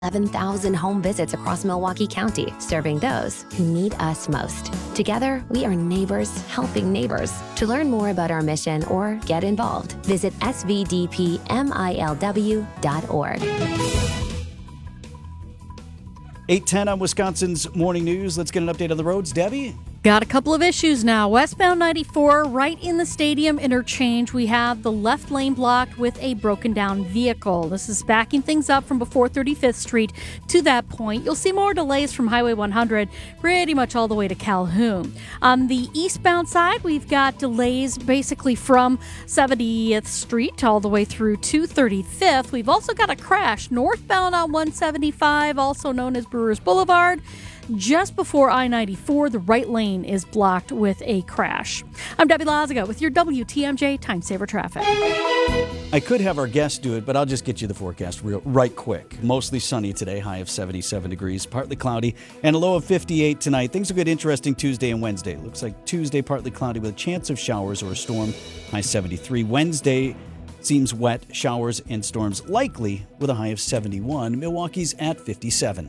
11,000 home visits across Milwaukee County, serving those who need us most. Together, we are neighbors helping neighbors. To learn more about our mission or get involved, visit svdpmilw.org. 8:10 on Wisconsin's Morning News. Let's get an update on the roads. Debbie? Got a couple of issues now. Westbound 94, right in the stadium interchange, we have the left lane blocked with a broken down vehicle. This is backing things up from before 35th Street to that point. You'll see more delays from Highway 100 pretty much all the way to Calhoun. On the eastbound side, we've got delays basically from 70th Street all the way through to 35th. We've also got a crash northbound on 175, also known as Brewers Boulevard. Just before I-94, the right lane is blocked with a crash. I'm Debbie Lazaga with your WTMJ Time Saver Traffic. I could have our guest do it, but I'll just get you the forecast right quick. Mostly sunny today, high of 77 degrees, partly cloudy, and a low of 58 tonight. Things will get interesting Tuesday and Wednesday. Looks like Tuesday, partly cloudy with a chance of showers or a storm, high 73. Wednesday seems wet, showers and storms likely with a high of 71. Milwaukee's at 57.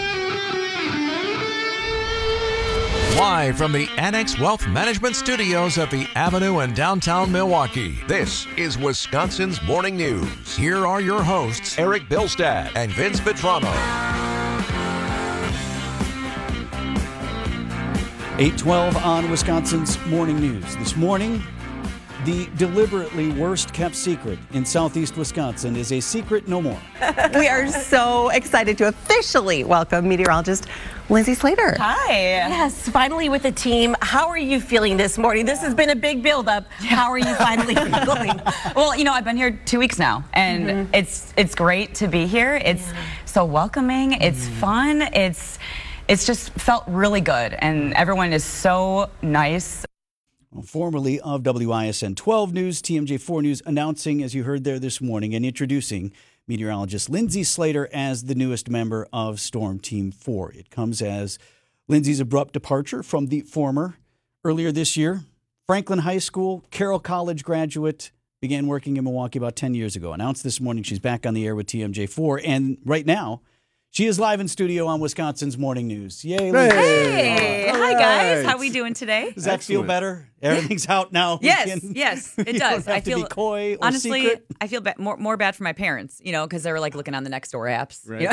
Live from the Annex Wealth Management Studios at the Avenue in downtown Milwaukee, this is Wisconsin's Morning News. Here are your hosts, Eric Bilstad and Vince Vitrano. 8:12 on Wisconsin's Morning News. This morning, the deliberately worst-kept secret in southeast Wisconsin is a secret no more. We are so excited to officially welcome meteorologist Lindsay Slater. Hi. Yes, finally with the team. How are you feeling this morning? This has been a big build-up. How are you finally feeling? Well, I've been here 2 weeks now, and it's great to be here. It's so welcoming. It's fun. It's just felt really good, and everyone is so nice. Formerly of WISN 12 News, TMJ4 News, announcing, as you heard there this morning, and introducing meteorologist Lindsay Slater as the newest member of Storm Team 4. It comes as Lindsay's abrupt departure from the former, earlier this year, Franklin High School, Carroll College graduate, began working in Milwaukee about 10 years ago. Announced this morning she's back on the air with TMJ4, and right now, she is live in studio on Wisconsin's Morning News. Yay, Lindsay. Hey, hi guys. How we doing today? Does that feel better? Everything's out now. Yes, it does. I feel to be coy or honestly, secret. I feel more bad for my parents, because they were like looking on the Nextdoor apps. Right.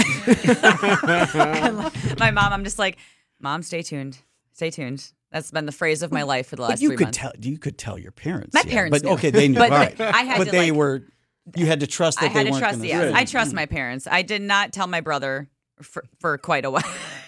My mom, I'm just like, Mom, stay tuned. Stay tuned. That's been the phrase of my life for the last 3 months. You could tell your parents. My parents knew. Okay, they knew. But all right. I had but to, they were. You had to trust that I had they to weren't trust. gonna Yes, say. I trust my parents. I did not tell my brother for quite a while.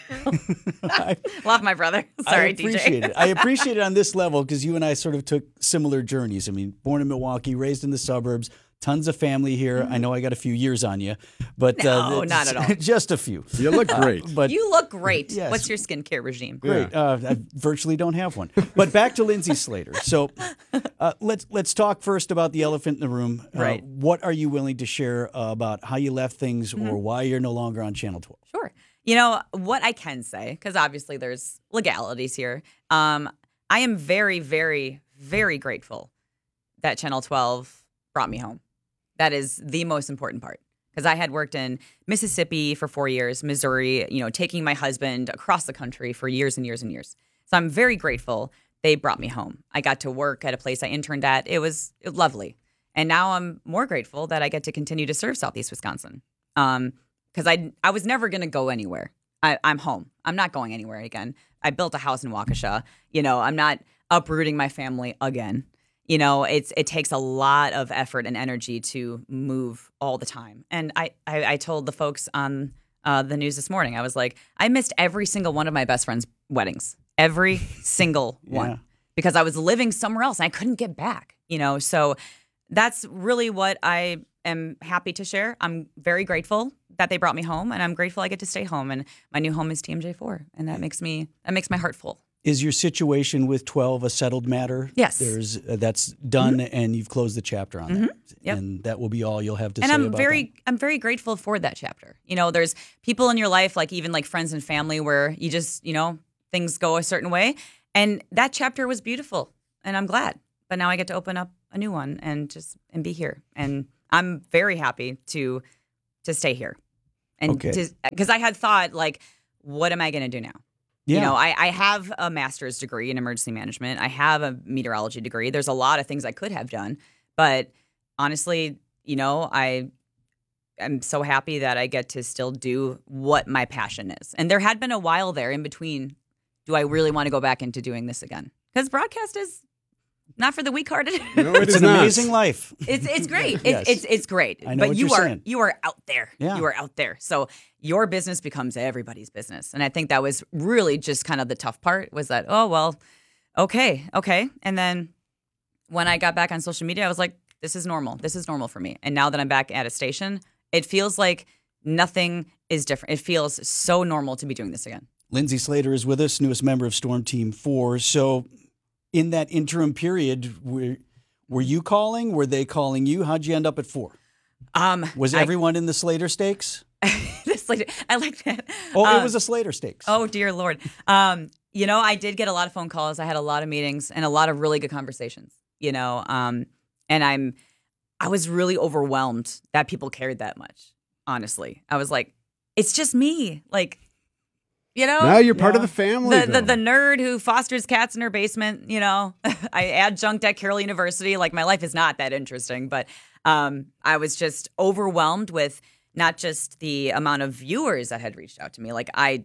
Love my brother. Sorry, I appreciate it. I appreciate it on this level because you and I sort of took similar journeys. I mean, born in Milwaukee, raised in the suburbs, tons of family here. I know I got a few years on you, but No, not at all. Just a few. You look great. But You look great. Yes. What's your skincare regime? great. I virtually don't have one. But back to Lindsay Slater. So let's talk first about the elephant in the room. Right. What are you willing to share about how you left things or why you're no longer on Channel 12? Sure. What I can say, because obviously there's legalities here. I am very, very, very grateful that Channel 12 brought me home. That is the most important part. Because I had worked in Mississippi for 4 years, Missouri, taking my husband across the country for years and years and years. So I'm very grateful they brought me home. I got to work at a place I interned at. It was lovely. And now I'm more grateful that I get to continue to serve Southeast Wisconsin. Because I was never going to go anywhere. I'm home. I'm not going anywhere again. I built a house in Waukesha. I'm not uprooting my family again. It takes a lot of effort and energy to move all the time. And I told the folks on the news this morning, I was like, I missed every single one of my best friend's weddings. Every single one. Because I was living somewhere else and I couldn't get back. So that's really what I am happy to share. I'm very grateful that they brought me home, and I'm grateful I get to stay home. And my new home is TMJ4, and that makes my heart full. Is your situation with 12 a settled matter? Yes. That's done, and you've closed the chapter on that. Yep. And that will be all you'll have to And say I'm about I'm very grateful for that chapter. There's people in your life, like even like friends and family, where you just, things go a certain way. And that chapter was beautiful, and I'm glad. But now I get to open up a new one and be here. And I'm very happy to stay here. And Okay. because I had thought, like, what am I going to do now? Yeah. You know, I have a master's degree in emergency management. I have a meteorology degree. There's a lot of things I could have done. But honestly, you know, I'm so happy that I get to still do what my passion is. And there had been a while there in between. Do I really want to go back into doing this again? Because broadcast is not for the weak-hearted. No, it It's is an not. amazing life. It's great. Yes. It's great. I know but what you you're are saying. you are out there. Yeah. You are out there. So your business becomes everybody's business. And I think that was really just kind of the tough part was that, oh well, okay. And then when I got back on social media, I was like, this is normal. This is normal for me. And now that I'm back at a station, it feels like nothing is different. It feels so normal to be doing this again. Lindsay Slater is with us, newest member of Storm Team 4. So in that interim period, were you calling? Were they calling you? How'd you end up at 4? Was everyone in the Slater Stakes? I like that. Oh, it was a Slater Stakes. Oh, dear Lord. You know, I did get a lot of phone calls. I had a lot of meetings and a lot of really good conversations, you know, and I was really overwhelmed that people cared that much, honestly. I was like, it's just me. Like, you know. Now you're part of the family. The nerd who fosters cats in her basement, you know. I adjunct at Carroll University. Like, my life is not that interesting. But I was just overwhelmed with not just the amount of viewers that had reached out to me. Like,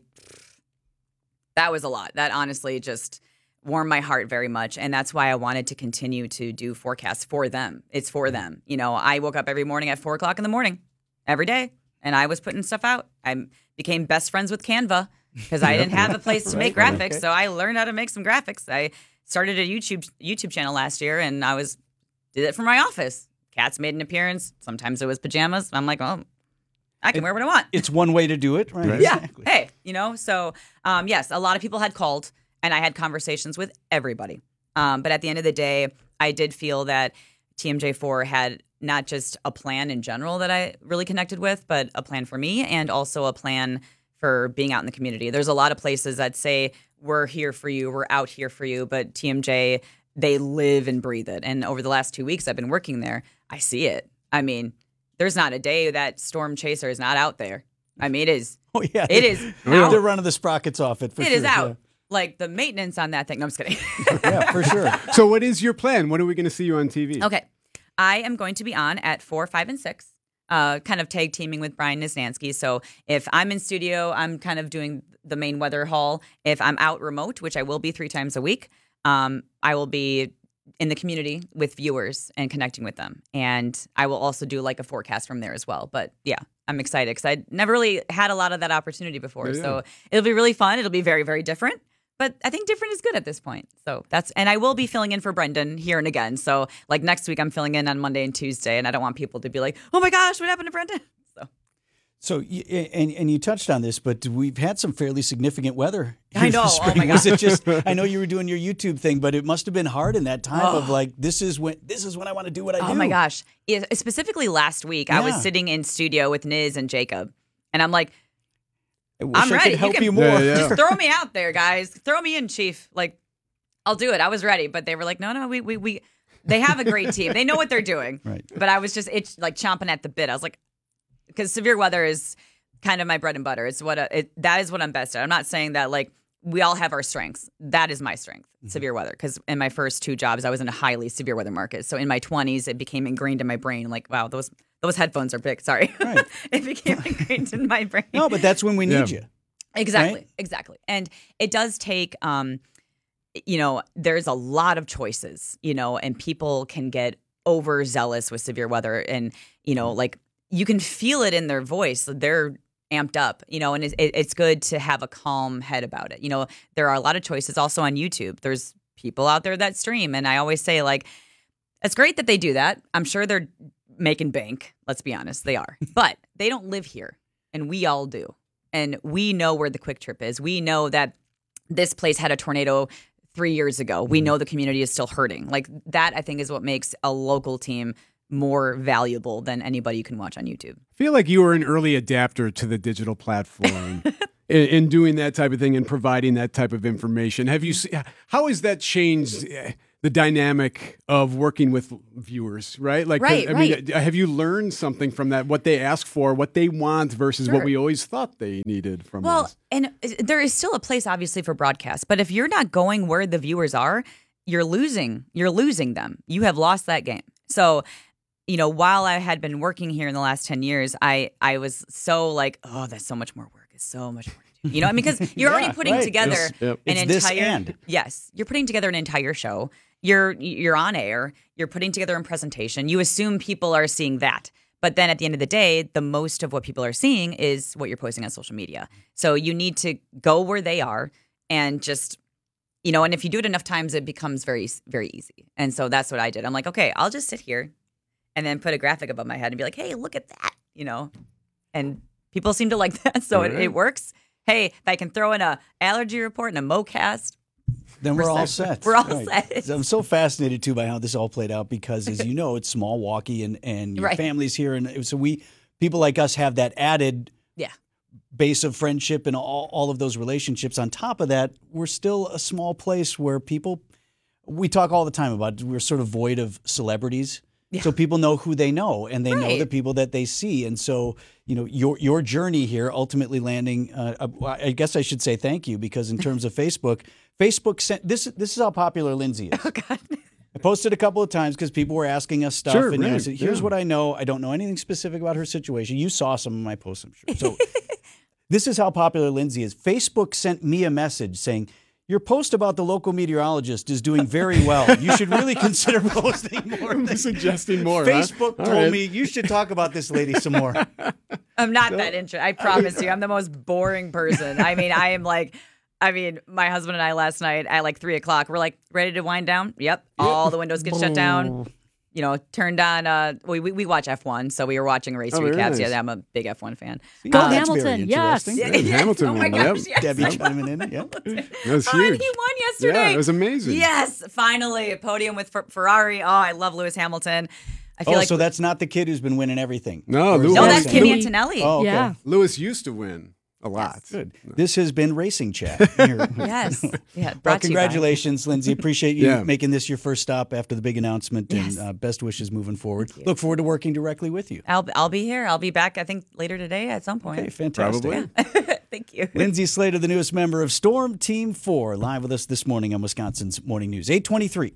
that was a lot. That honestly just warmed my heart very much. And that's why I wanted to continue to do forecasts for them. It's for them. You know, I woke up every morning at 4 o'clock in the morning, every day, and I was putting stuff out. I became best friends with Canva because I didn't have a place to make graphics. Okay. So I learned how to make some graphics. I started a YouTube channel last year, and did it from my office. Cats made an appearance. Sometimes it was pajamas. I'm like, oh, I can wear what I want. It's one way to do it, right? Yeah. Exactly. Hey, you know, so yes, a lot of people had called and I had conversations with everybody. But at the end of the day, I did feel that TMJ4 had not just a plan in general that I really connected with, but a plan for me and also a plan for being out in the community. There's a lot of places that say, we're here for you, we're out here for you, but TMJ, they live and breathe it. And over the last 2 weeks I've been working there, I see it. I mean, there's not a day that Storm Chaser is not out there. I mean, it is. Oh, yeah. It is They're out. running the sprockets off it for It sure. is out. Like the maintenance on that thing. No, I'm just kidding. Yeah, for sure. So what is your plan? When are we going to see you on TV? Okay. I am going to be on at 4, 5, and 6, kind of tag teaming with Brian Nisnansky. So if I'm in studio, I'm kind of doing the main weather haul. If I'm out remote, which I will be 3 times a week, I will be in the community with viewers and connecting with them. And I will also do like a forecast from there as well. But yeah, I'm excited because I never really had a lot of that opportunity before. Yeah. So it'll be really fun. It'll be very, very different. But I think different is good at this point. So and I will be filling in for Brendan here and again. So like next week, I'm filling in on Monday and Tuesday, and I don't want people to be like, oh my gosh, what happened to Brendan? So, and you touched on this, but we've had some fairly significant weather. I here know. this Oh, spring. my Was God. it just? I know you were doing your YouTube thing, but it must have been hard in that time of like, this is when I want to do what I do. Oh my gosh. Yeah, specifically last week, I was Yeah. sitting in studio with Niz and Jacob, and I'm like, I wish I'm I ready. could help You can- you more. Yeah. just throw me out there, guys. Throw me in, Chief. Like, I'll do it. I was ready, but they were like, no, we. They have a great team. They know what they're doing. Right. But I was just like chomping at the bit. I was like, because severe weather is kind of my bread and butter. It's that is what I'm best at. I'm not saying that like we all have our strengths. That is my strength, severe weather. Because in my first 2 jobs, I was in a highly severe weather market. So in my 20s, it became ingrained in my brain. Like, wow, those headphones are big. Sorry, Right. It became ingrained in my brain. No, but that's when we need you. Exactly. Right? Exactly. And it does take, you know, there's a lot of choices, you know, and people can get overzealous with severe weather. And, you know, like you can feel it in their voice. They're amped up, you know, and it's good to have a calm head about it. You know, there are a lot of choices also on YouTube. There's people out there that stream. And I always say, like, it's great that they do that. I'm sure they're making bank. Let's be honest. They are. But they don't live here. And we all do. And we know where the Quick Trip is. We know that this place had a tornado 3 years ago. We know the community is still hurting. Like that, I think, is what makes a local team more valuable than anybody you can watch on YouTube. I feel like you were an early adapter to the digital platform in doing that type of thing and providing that type of information. Have you? How has that changed the dynamic of working with viewers, right? Like, Right, I mean, have you learned something from that? What they ask for, what they want versus what we always thought they needed from us? And there is still a place, obviously, for broadcast. But if you're not going where the viewers are, you're losing them. You have lost that game. So, while I had been working here in the last 10 years, I was so like, oh, that's so much more work. It's so much more to do. Because you're already putting together an entire Yes, you're putting together an entire show. You're on air. You're putting together a presentation. You assume people are seeing that. But then at the end of the day, the most of what people are seeing is what you're posting on social media. So you need to go where they are and just, and if you do it enough times, it becomes very, very easy. And so that's what I did. I'm like, okay, I'll just sit here and then put a graphic above my head and be like, hey, look at that, and people seem to like that. So it works. Hey, if I can throw in a allergy report and a MoCast, then we're all set. We're all set. I'm so fascinated, too, by how this all played out because, as you know, it's small Milwaukee and your family's here. And so people like us have that added base of friendship and all of those relationships. On top of that, we're still a small place where we talk all the time about we're sort of void of celebrities. Yeah. So people know who they know, and they know the people that they see. And so, your journey here ultimately landing, I guess I should say thank you, because in terms of Facebook sent, this is how popular Lindsay is. Oh, God. I posted a couple of times because people were asking us stuff. And I said, here's what I know. I don't know anything specific about her situation. You saw some of my posts, I'm sure. So this is how popular Lindsay is. Facebook sent me a message saying, your post about the local meteorologist is doing very well. You should really consider posting more. Suggesting more. Facebook told me you should talk about this lady some more. I'm not that interested. I promise you. I'm the most boring person. I mean, my husband and I last night at like 3:00, we're like ready to wind down. Yep. All the windows get shut down. Turned on, we watch F1, so we were watching race recaps. Nice. Yeah, I'm a big F1 fan. Go Hamilton, yes. Hamilton won. Gosh, yes. Debbie chiming in. Yeah. That was huge. And he won yesterday. Yeah, it was amazing. Yes, finally, a podium with Ferrari. Oh, I love Lewis Hamilton. I feel like so that's not the kid who's been winning everything. No, that's Kimi Antonelli. Oh, okay. Yeah. Lewis used to win a lot. Yes. Good. This has been Racing Chat. Here. Yes. Yeah. Well, congratulations, Lindsay. Appreciate you making this your first stop after the big announcement, and best wishes moving forward. Look forward to working directly with you. I'll be here. I'll be back, I think, later today at some point. Okay, fantastic. Probably. Yeah. Thank you. Lindsay Slater, the newest member of Storm Team 4, live with us this morning on Wisconsin's Morning News. 8:23.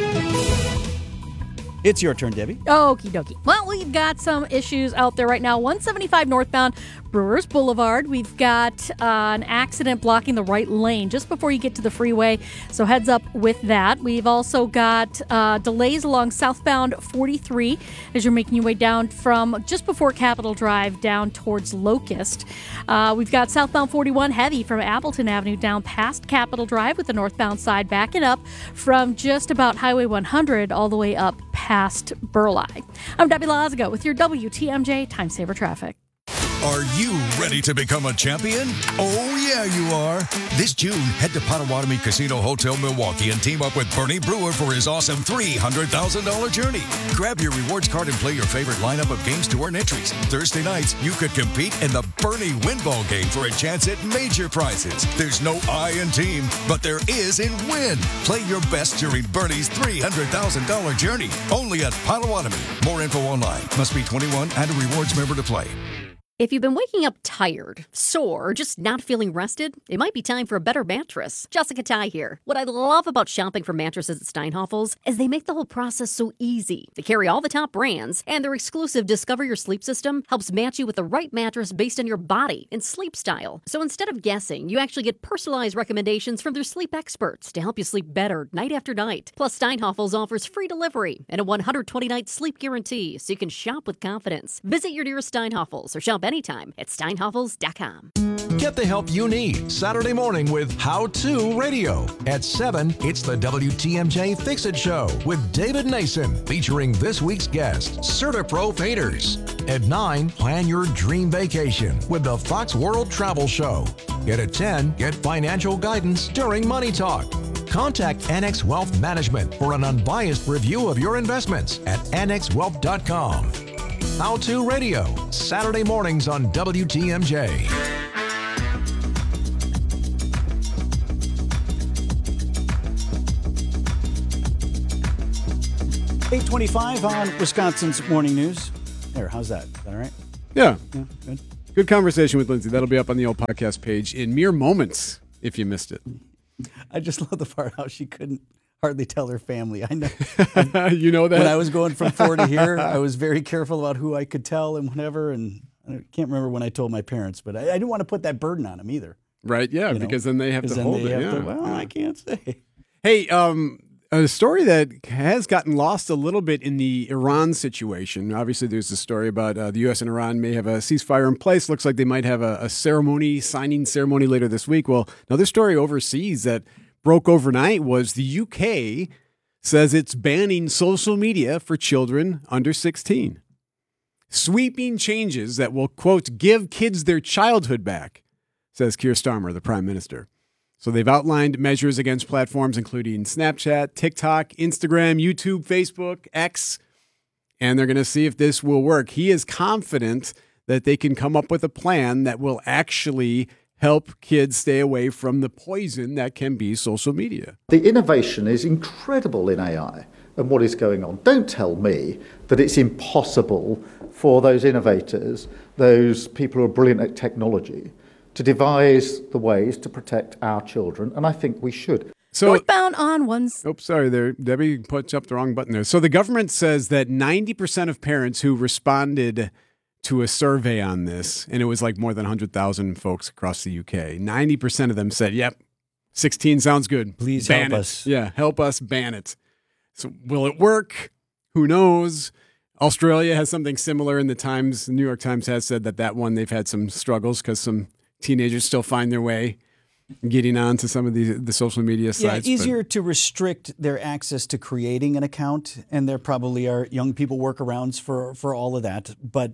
It's your turn, Debbie. Okie dokie. Well, we've got some issues out there right now. 175 northbound Brewers Boulevard. We've got an accident blocking the right lane just before you get to the freeway. So heads up with that. We've also got delays along southbound 43 as you're making your way down from just before Capitol Drive down towards Locust. We've got southbound 41 heavy from Appleton Avenue down past Capitol Drive with the northbound side backing up from just about Highway 100 all the way up past Burleigh. I'm Debbie Lazago with your WTMJ Time Saver Traffic. Are you ready to become a champion? Oh, yeah, you are. This June, head to Potawatomi Casino Hotel Milwaukee and team up with Bernie Brewer for his awesome $300,000 journey. Grab your rewards card and play your favorite lineup of games to earn entries. Thursday nights, you could compete in the Bernie Winball game for a chance at major prizes. There's no I in team, but there is in win. Play your best during Bernie's $300,000 journey. Only at Potawatomi. More info online. Must be 21 and a rewards member to play. If you've been waking up tired, sore, or just not feeling rested, it might be time for a better mattress. Jessica Ty here. What I love about shopping for mattresses at Steinhafels is they make the whole process so easy. They carry all the top brands, and their exclusive Discover Your Sleep system helps match you with the right mattress based on your body and sleep style. So instead of guessing, you actually get personalized recommendations from their sleep experts to help you sleep better night after night. Plus, Steinhafels offers free delivery and a 120-night sleep guarantee, so you can shop with confidence. Visit your nearest Steinhafels or shop anytime at steinhafels.com. Get the help you need Saturday morning with How To Radio. At 7, it's the WTMJ Fix It Show with David Nason, featuring this week's guest, CertaPro Painters. At 9, plan your dream vacation with the Fox World Travel Show. Yet at 10, get financial guidance during Money Talk. Contact Annex Wealth Management for an unbiased review of your investments at annexwealth.com. How To Radio, Saturday mornings on WTMJ. 8:25 on Wisconsin's Morning News. There, how's that? Is that all right? Yeah. Good. Good conversation with Lindsay. That'll be up on the old podcast page in mere moments if you missed it. I just love the part how she couldn't hardly tell her family. I know. You know that? When I was going from 4 to here, I was very careful about who I could tell and whatever. And I can't remember when I told my parents, but I didn't want to put that burden on them either. Right, yeah, because then they have to hold it. Well, I can't say. Hey, a story that has gotten lost a little bit in the Iran situation. Obviously, there's a story about the U.S. and Iran may have a ceasefire in place. Looks like they might have a signing ceremony later this week. Well, another story overseas that broke overnight was the U.K. says it's banning social media for children under 16. Sweeping changes that will, quote, give kids their childhood back, says Keir Starmer, the Prime Minister. So they've outlined measures against platforms including Snapchat, TikTok, Instagram, YouTube, Facebook, X, and they're going to see if this will work. He is confident that they can come up with a plan that will actually help kids stay away from the poison that can be social media. The innovation is incredible in AI and what is going on. Don't tell me that it's impossible for those innovators, those people who are brilliant at technology, to devise the ways to protect our children, and I think we should. So, northbound on ones. Oops, sorry there. Debbie puts up the wrong button there. So the government says that 90% of parents who responded to a survey on this, and it was like more than 100,000 folks across the UK, 90% of them said, yep, 16 sounds good. Please ban help it. us. Yeah, help us ban it. So will it work? Who knows? Australia has something similar, and the New York Times has said that one, they've had some struggles because some teenagers still find their way getting onto some of the social media sites. Yeah, easier to restrict their access to creating an account, and there probably are young people workarounds for all of that. But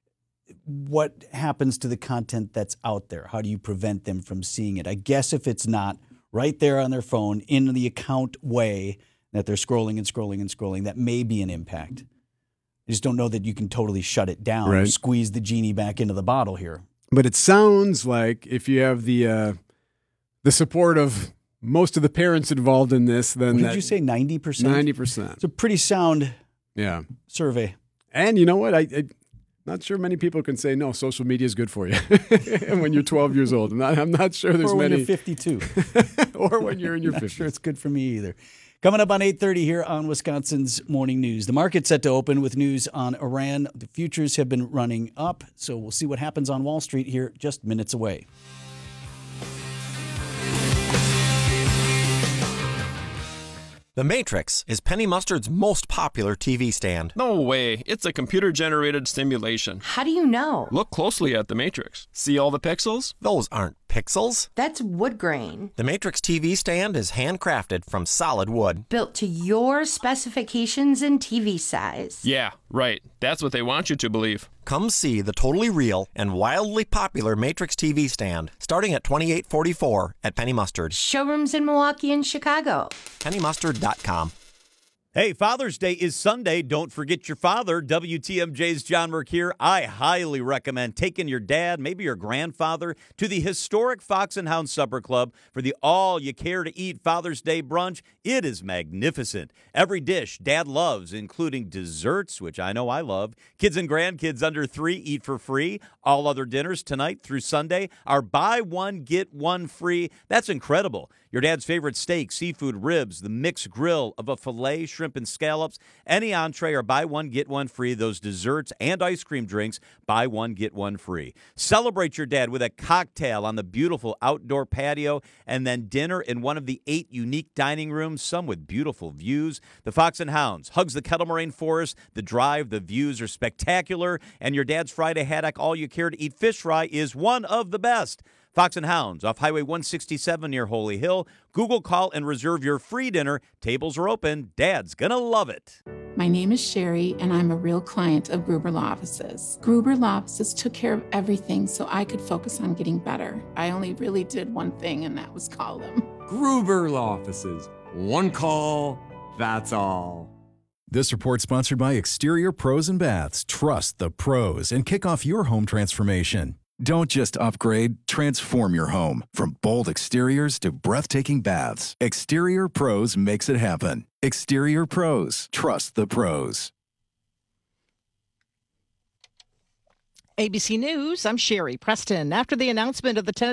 what happens to the content that's out there? How do you prevent them from seeing it? I guess if it's not right there on their phone in the account way that they're scrolling and scrolling and scrolling, that may be an impact. I just don't know that you can totally shut it down or squeeze the genie back into the bottle here. But it sounds like if you have the support of most of the parents involved in this, then what did you say, 90%? 90%. It's a pretty sound survey. And you know what? I'm not sure many people can say, no, social media is good for you when you're 12 years old. I'm not sure there's many. Or when you're 52. Or when you're in your 50s. Not sure it's good for me either. Coming up on 8:30 here on Wisconsin's Morning News. The market's set to open with news on Iran. The futures have been running up, so we'll see what happens on Wall Street here just minutes away. The Matrix is Penny Mustard's most popular TV stand. No way. It's a computer-generated simulation. How do you know? Look closely at the Matrix. See all the pixels? Those aren't pixels. That's wood grain. The Matrix TV stand is handcrafted from solid wood. Built to your specifications and TV size. Yeah, right. That's what they want you to believe. Come see the totally real and wildly popular Matrix TV stand, starting at $28.44 at Penny Mustard. Showrooms in Milwaukee and Chicago. PennyMustard.com. Hey, Father's Day is Sunday. Don't forget your father. WTMJ's John Merck here. I highly recommend taking your dad, maybe your grandfather, to the historic Fox and Hound Supper Club for the all-you-care-to-eat Father's Day brunch. It is magnificent. Every dish Dad loves, including desserts, which I know I love. Kids and grandkids under 3 eat for free. All other dinners tonight through Sunday are buy one, get one free. That's incredible. Your dad's favorite steak, seafood, ribs, the mixed grill of a filet, shrimp, and scallops. Any entree are buy one, get one free. Those desserts and ice cream drinks, buy one, get one free. Celebrate your dad with a cocktail on the beautiful outdoor patio and then dinner in one of the 8 unique dining rooms, some with beautiful views. The Fox and Hounds hugs the Kettle Moraine Forest. The drive, the views are spectacular. And your dad's Friday haddock, all you care to eat fish fry, is one of the best. Fox and Hounds off Highway 167 near Holy Hill. Google, call, and reserve your free dinner. Tables are open. Dad's gonna love it. My name is Sherry, and I'm a real client of Gruber Law Offices. Gruber Law Offices took care of everything so I could focus on getting better. I only really did one thing, and that was call them. Gruber Law Offices. One call, that's all. This report sponsored by Exterior Pros and Baths. Trust the pros and kick off your home transformation. Don't just upgrade, transform your home. From bold exteriors to breathtaking baths, Exterior Pros makes it happen. Exterior Pros, trust the pros. ABC News, I'm Sherry Preston. After the announcement of the